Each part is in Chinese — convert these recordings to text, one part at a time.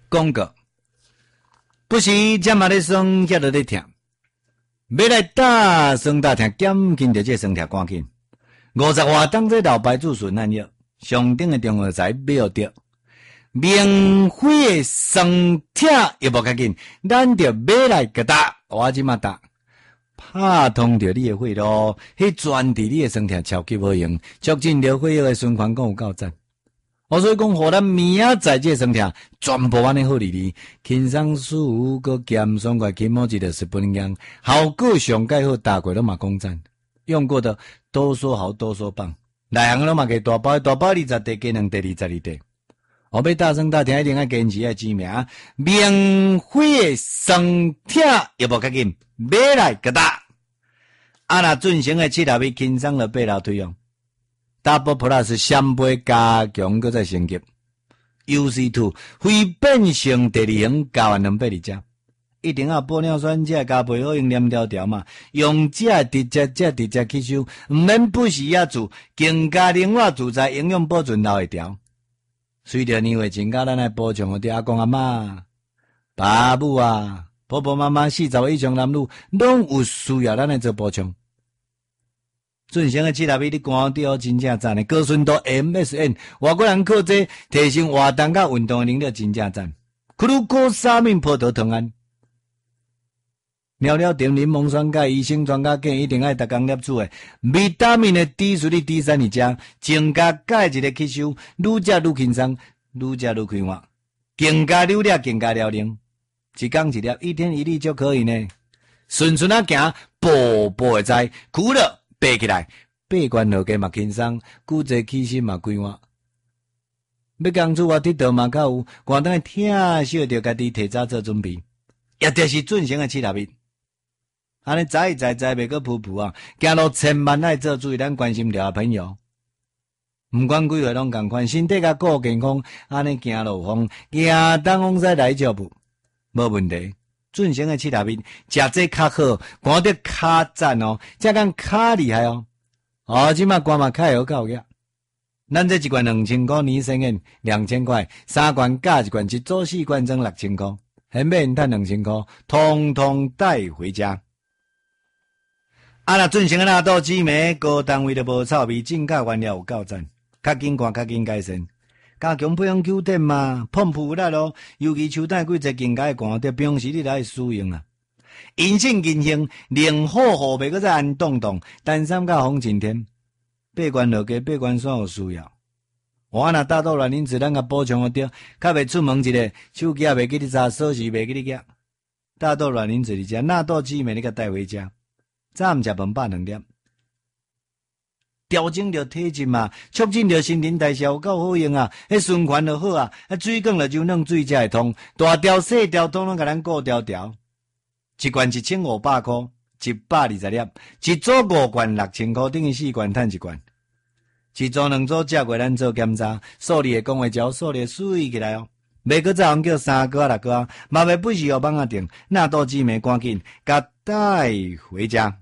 广告，不是这么的酸，遐落咧疼。要来打酸打疼，减轻着这酸疼赶紧。50外当这老牌子顺安药，上顶的中药材买好着，免费的酸疼也无要紧，咱着买来给打，我即马打。拍通着你的血路，迄专治你的酸疼超级好用，促进着血液的循环，讲有够赞。所以讲，互咱明仔载这酸疼全部安尼好哩哩，轻松舒服，佮减爽快，起码一个10分钟，效果上介好，大过拢嘛讲赞。用过的多说好，多说棒。内行拢嘛给大包20块，加2块22块。我要大声大听，一定要坚持要知名，免费的酸疼也无要紧，买来给打。若进行的7粒轻松了8楼推用。Double Plus 3倍加强，搁再升级。UC2 非变性第2型加完220只，一定要玻尿酸这加配好用黏条条嘛，用这直接吸收，唔免不时啊做，更加另外自在营养保存留会条。随着年岁增加，咱来补充我哋阿公阿妈、爸母啊、婆婆妈妈40岁以上男女，拢有需要咱来做补充。进行的7粒你看到真正赞的，高纯度 MSN， 外国人靠这提升活动甲运动的能力真正赞。glucosamine 葡萄糖胺，尿尿定柠檬酸钙，医生专家建议一定要逐工摄取的。维他命的 D3、D3 你食，增加钙质的吸收，愈食愈轻松，愈食愈快活，更加溜了，更加了灵。一天一粒，1天1粒就可以呢。顺顺啊行，步步会知，苦了。爬起来，爬关落家嘛轻松，骨质起身嘛规划。要工作啊，铁道嘛较有，寒当听小着家己提早做准备，也就是进行的7粒。安尼知袂个噗噗啊，行路千万爱做注意，咱关心着朋友。毋管几岁拢共款，身体甲顾健康，安尼行路风，行东风西来脚步，无问题。进行的7粒，食这较好，看得较赞哦，这讲较厉害哦。即马关嘛较会好够个。咱这一罐2000块年生烟2000块，3罐加一罐，一组4罐装6000块，还免赚2000块，通通带回家。若进行纳豆紫梅，高单位的无臭味，正价原料有够赞，较紧看较紧改善。加强配方 Q10 嘛，碰普力咯，尤其秋蛋几只更加寒的，平时你来使用啊。阴性阴性，令好后背搁再安动动，单三甲风晴天，8罐落加8罐算有需要。我若大豆卵磷脂咱甲补充好着，较袂出门一个手机也袂记你查，锁匙袂记你夹。大豆卵磷脂你食，纳豆紫梅你甲带回家，早暗食饭饱2粒。调整着体质嘛，促进着新陈代谢有够好用啊！迄循环就好啊，水管了就弄水才会通，大条细条统统甲咱顾条条。一罐1500块，120粒，一组5罐6000块，等于4罐赚1罐。一组2组食过咱做检查，数字会讲话招，数字水起来哦。袂搁再人叫3个6个，嘛袂不是互放啊定，纳豆紫梅赶紧甲带回家。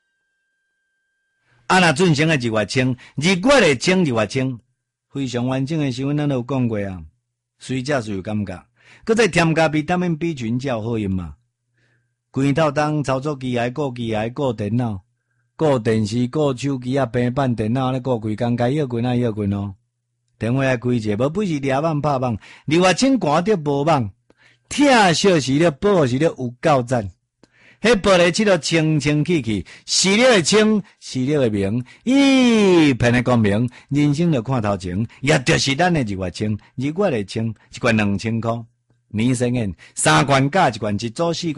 若进行的日月清，2月的清日月清，非常完整的新闻咱都有讲过啊。水食是有感觉，搁再添加维他命 B 群才有好用嘛。规套当操作机械、顾电脑、顾电视、顾手机啊、平板电脑咧顾规工，该要紧啊要紧哦。电话来开者，无不是抓网拍网，日月清看得无网，疼惜时了，保护时了有够赞。迄玻璃漆都清清气气，视力会清，视力会明，片的光明，人生就看头前，也就是咱的日月清，日月的清，1罐2000块，年生烟3罐加1罐，一组4罐。